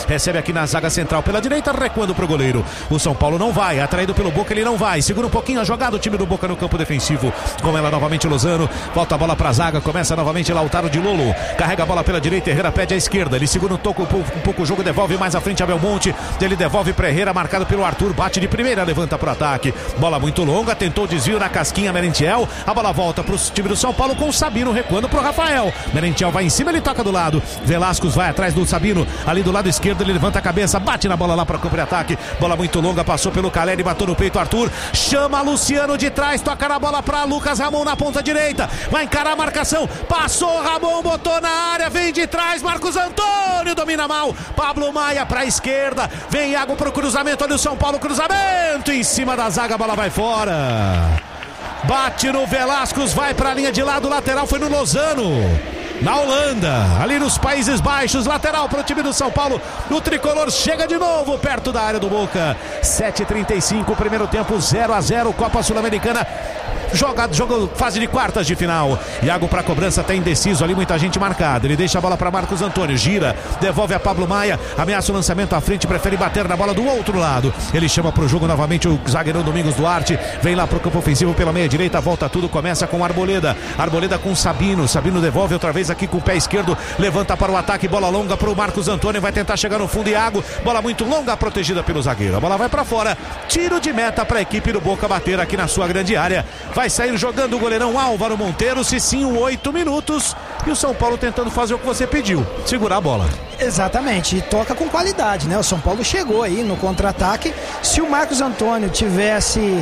recebe aqui na zaga central pela direita, recuando pro goleiro. O São Paulo não vai, atraído pelo Boca, ele não vai, segura um pouquinho a jogada o time do Boca no campo defensivo, com ela novamente Lozano, volta a bola pra zaga, começa novamente Lautaro de Lolo, carrega a bola pela direita, Herrera pede à esquerda, ele segura um pouco o jogo, devolve mais à frente a Belmonte, ele devolve pra Herrera, marcado pelo Arthur, bate de primeira, levanta pro ataque, bola muito longa, tentou desvio na casquinha Merentiel, a bola volta pro time do São Paulo com o Sabino recuando pro Rafael, Merentiel vai em cima, ele toca do lado, Velasco vai atrás do Sabino, ali do lado esquerdo, ele levanta a cabeça, bate na bola lá para o campo de ataque, bola muito longa, passou pelo Caleri, bateu no peito Arthur, chama Luciano de trás, toca na bola para Lucas Ramon na ponta direita, vai encarar a marcação, passou Ramon, botou na área, vem de trás, Marcos Antônio domina mal, Pablo Maia para a esquerda, vem Iago pro cruzamento, olha o São Paulo, cruzamento em cima da zaga, a bola vai fora, bate no Velasco, vai para a linha de lado, lateral foi no Lozano. Na Holanda, ali nos Países Baixos, lateral para o time do São Paulo, o tricolor chega de novo perto da área do Boca, 7h35, primeiro tempo 0-0, Copa Sul-Americana, jogo fase de quartas de final, Iago para cobrança, tá indeciso ali, muita gente marcada, ele deixa a bola para Marcos Antônio, gira, devolve a Pablo Maia, ameaça o lançamento à frente, prefere bater na bola do outro lado, ele chama pro jogo novamente o zagueirão Domingos Duarte, vem lá pro campo ofensivo pela meia direita, volta tudo, começa com Arboleda com Sabino devolve outra vez aqui com o pé esquerdo, levanta para o ataque, bola longa para o Marcos Antônio, vai tentar chegar no fundo, Iago, bola muito longa, protegida pelo zagueiro, a bola vai para fora, tiro de meta para a equipe do Boca bater aqui na sua grande área, vai sair jogando o goleirão Álvaro Monteiro, Cicinho, 8 minutos, e o São Paulo tentando fazer o que você pediu, segurar a bola. Exatamente, e toca com qualidade, né? O São Paulo chegou aí no contra-ataque, se o Marcos Antônio tivesse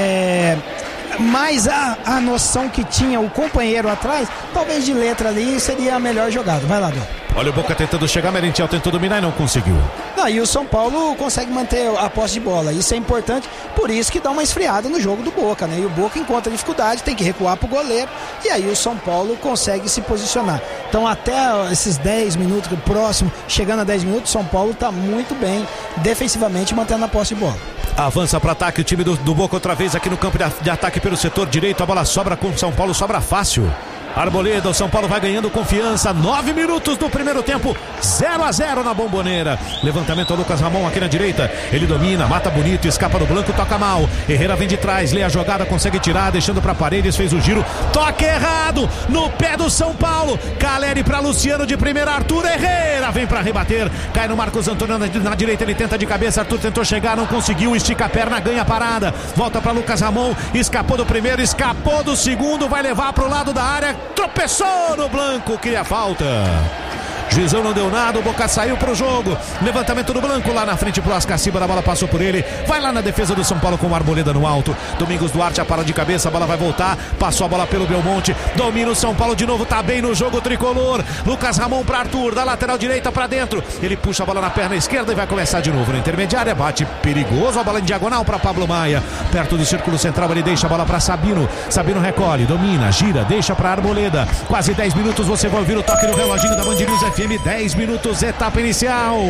mais a noção que tinha o companheiro atrás, talvez de letra ali seria a melhor jogada. Vai lá, Dô. Olha o Boca tentando chegar, Merentiel tentou dominar e não conseguiu. E o São Paulo consegue manter a posse de bola, isso é importante, por isso que dá uma esfriada no jogo do Boca, né? E o Boca encontra dificuldade, tem que recuar pro goleiro, e aí o São Paulo consegue se posicionar. Então até esses 10 minutos, próximo, chegando a 10 minutos, o São Paulo tá muito bem defensivamente mantendo a posse de bola. Avança para ataque o time do Boca outra vez aqui no campo de ataque pelo setor direito, a bola sobra com o São Paulo, sobra fácil. Arboleda, o São Paulo vai ganhando confiança, 9 minutos do primeiro tempo, 0-0 na Bomboneira, levantamento ao Lucas Ramon aqui na direita, ele domina, mata bonito, escapa do Blanco, toca mal, Herrera vem de trás, lê a jogada, consegue tirar, deixando para Paredes, fez o giro, toque errado, no pé do São Paulo, Caleri para Luciano de primeira, Arthur, Herrera vem para rebater, cai no Marcos Antônio na direita, ele tenta de cabeça, Arthur tentou chegar, não conseguiu, estica a perna, ganha a parada, volta para Lucas Ramon, escapou do primeiro, escapou do segundo, vai levar para o lado da área, tropeçou no Blanco, queria falta. Juizão não deu nada, o Boca saiu pro jogo, levantamento do Blanco lá na frente pro Ascaciba, a bola passou por ele, vai lá na defesa do São Paulo com o Arboleda no alto, Domingos Duarte a para de cabeça, a bola vai voltar, passou a bola pelo Belmonte, domina o São Paulo de novo, tá bem no jogo tricolor, Lucas Ramon pra Arthur, da lateral direita pra dentro, ele puxa a bola na perna esquerda e vai começar de novo na intermediária, bate perigoso, a bola em diagonal pra Pablo Maia, perto do círculo central, ele deixa a bola pra Sabino recolhe, domina, gira, deixa pra Arboleda, quase 10 minutos, você vai ouvir o toque no reloginho da Band News FM, 10 minutos, etapa inicial.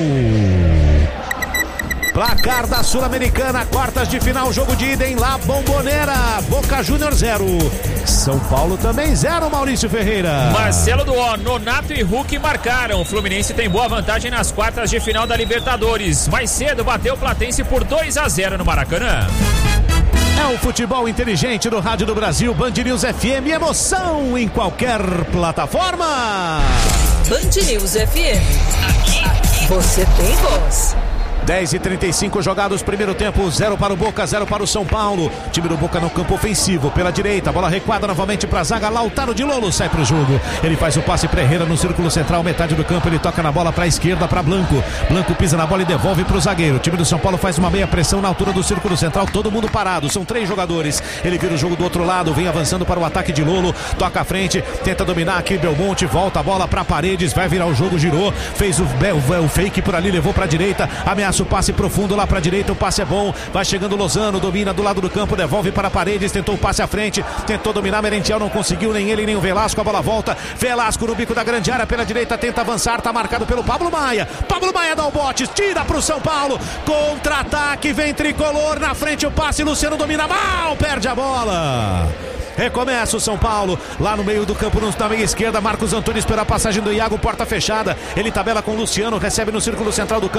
Placar da Sul-Americana, quartas de final, jogo de ida em La Bomboneira. Boca Júnior 0, São Paulo também 0, Maurício Ferreira. Marcelo Duó, Nonato e Hulk marcaram. O Fluminense tem boa vantagem nas quartas de final da Libertadores. Mais cedo bateu o Platense por 2-0 no Maracanã. É o futebol inteligente do Rádio do Brasil, Band News FM, emoção em qualquer plataforma. Band News FM, aqui você tem voz. 10h35 jogados, primeiro tempo, 0 para o Boca, 0 para o São Paulo. Time do Boca no campo ofensivo, pela direita, bola recuada novamente para a zaga, Lautaro de Lolo sai para o jogo. Ele faz o passe para Herrera no círculo central, metade do campo, ele toca na bola para a esquerda, para Blanco. Blanco pisa na bola e devolve para o zagueiro. O time do São Paulo faz uma meia pressão na altura do círculo central, todo mundo parado, são 3 jogadores. Ele vira o jogo do outro lado, vem avançando para o ataque de Lolo, toca à frente, tenta dominar aqui Belmonte, volta a bola para Paredes, vai virar o jogo, girou, fez o fake por ali, levou para a direita, ameaça o passe profundo lá pra direita, o passe é bom, vai chegando Lozano, domina do lado do campo, devolve para Paredes, tentou o passe à frente, tentou dominar, Merentiel não conseguiu, nem ele nem o Velasco, a bola volta, Velasco no bico da grande área, pela direita, tenta avançar, tá marcado pelo Pablo Maia dá o bote, tira pro São Paulo, contra-ataque, vem tricolor, na frente o passe, Luciano domina mal, perde a bola. Recomeça o São Paulo, lá no meio do campo, na meia esquerda, Marcos Antônio espera a passagem do Iago, porta fechada, ele tabela com o Luciano, recebe no círculo central do campo,